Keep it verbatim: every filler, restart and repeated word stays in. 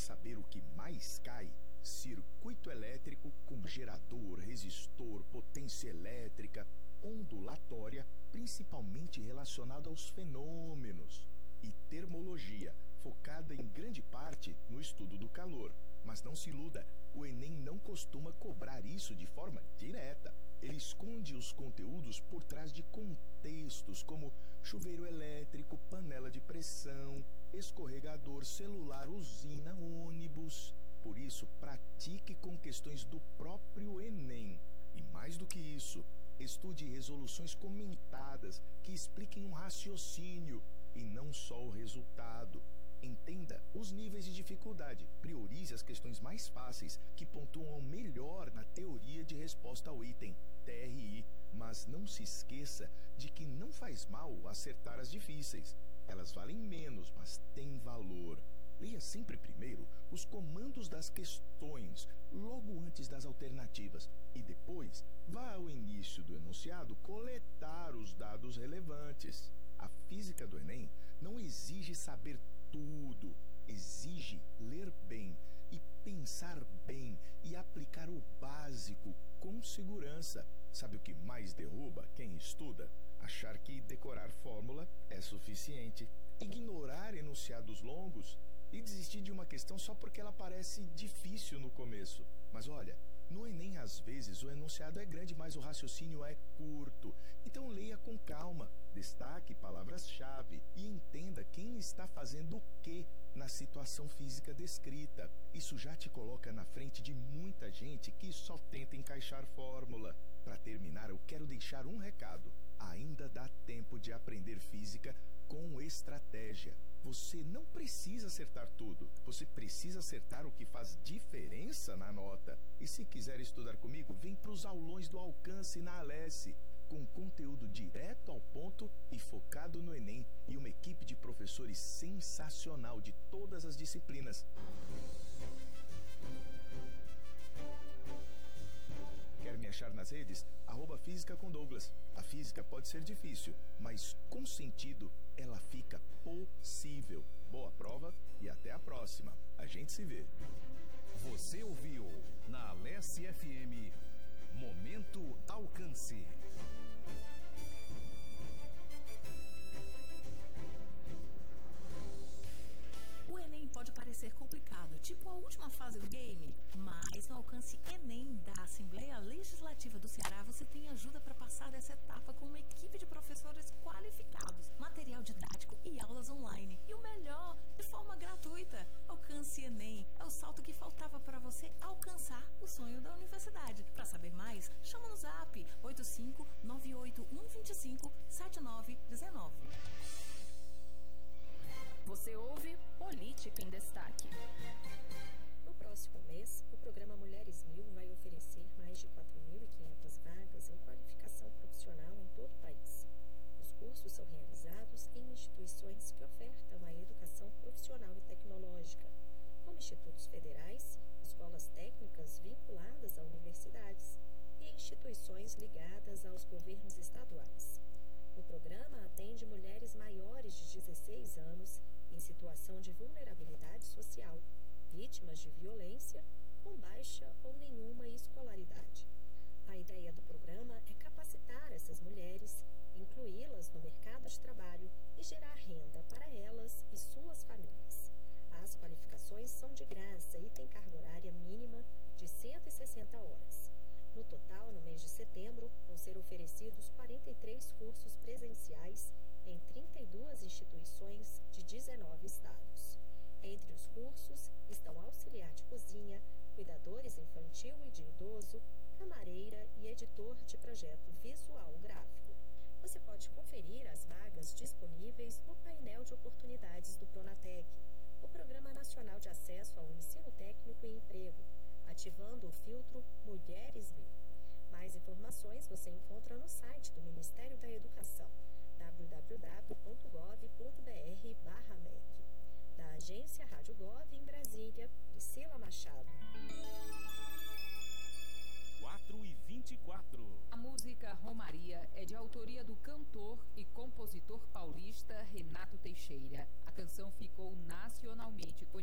saber o que mais cai? Circuito elétrico com gerador, resistor, potência elétrica, ondulatória, principalmente relacionado aos fenômenos. E termologia, focada em grande parte no estudo do calor. Mas não se iluda, o Enem não costuma cobrar isso de forma direta. Ele esconde os conteúdos por trás de contextos como chuveiro elétrico, panela de pressão, escorregador, celular, usina, ônibus. Por isso, pratique com questões do próprio Enem. E mais do que isso, estude resoluções comentadas que expliquem um raciocínio e não só o resultado. Entenda os níveis de dificuldade. Priorize as questões mais fáceis, que pontuam melhor na teoria de resposta ao item, T R I. Mas não se esqueça de que não faz mal acertar as difíceis. Elas valem menos, mas têm valor. Leia sempre primeiro os comandos das questões, logo antes das alternativas, e depois vá ao início do enunciado coletar os dados relevantes. A física do Enem não exige saber tudo, exige ler bem e pensar bem e aplicar o básico com segurança. Sabe o que mais derruba quem estuda? Achar que decorar fórmula é suficiente, ignorar enunciados longos e desistir de uma questão só porque ela parece difícil no começo. Mas olha, no Enem às vezes o enunciado é grande, mas o raciocínio é curto. Então leia com calma, destaque palavras-chave e entenda quem está fazendo o que na situação física descrita. Isso já te coloca na frente de muita gente que só tenta encaixar fórmula. Para terminar, eu quero deixar um recado. Ainda dá tempo de aprender física com estratégia. Você não precisa acertar tudo. Você precisa acertar o que faz diferença na nota. E se quiser estudar comigo, vem para os aulões do Alcance na Alesse, com conteúdo direto ao ponto e focado no Enem e uma equipe de professores sensacional de todas as disciplinas. Quer me achar nas redes? Arroba Física com Douglas. A física pode ser difícil, mas com sentido ela fica possível. Boa prova e até a próxima. A gente se vê. Você ouviu na Alesse F M Momento Alcance. O Enem pode parecer complicado, tipo a última fase do game, mas no Alcance Enem da Assembleia Legislativa do Ceará você tem ajuda para passar dessa etapa com uma equipe de professores qualificados, material didático e aulas online. E o melhor, de forma gratuita. Alcance Enem é o salto que faltava para você alcançar o sonho da universidade. Para saber mais, chama no zap oito cinco nove oito um dois cinco sete nove um nove. Você ouve Política em Destaque. No próximo mês, o programa Mulheres Mil vai oferecer mais de quatro mil e quinhentas vagas em qualificação profissional em todo o país. Os cursos são realizados em instituições que ofertam a educação profissional e tecnológica, como institutos federais, escolas técnicas vinculadas a universidades e instituições ligadas aos governos estaduais. O programa atende mulheres maiores de dezesseis anos em situação de vulnerabilidade social, vítimas de violência, com baixa ou nenhuma escolaridade. A ideia do programa é capacitar essas mulheres, incluí-las no mercado de trabalho e gerar renda para elas e suas famílias. As qualificações são de graça e têm carga horária mínima de cento e sessenta horas. No total, no mês de setembro, vão ser oferecidos quarenta e três cursos presenciais em trinta e duas instituições de dezenove estados. Entre os cursos estão auxiliar de cozinha, cuidadores infantil e de idoso, camareira e editor de projeto visual gráfico. Você pode conferir as vagas disponíveis no painel de oportunidades do Pronatec, o Programa Nacional de Acesso ao Ensino Técnico e Emprego, ativando o filtro Mulheres Mil. Mais informações você encontra no site do Ministério da Educação, w w w ponto gov ponto b r barra M E C. Da Agência Rádio Gov em Brasília, Priscila Machado. quatro e vinte e quatro. A música Romaria é de autoria do cantor e compositor paulista Renato Teixeira. A canção ficou nacionalmente conhecida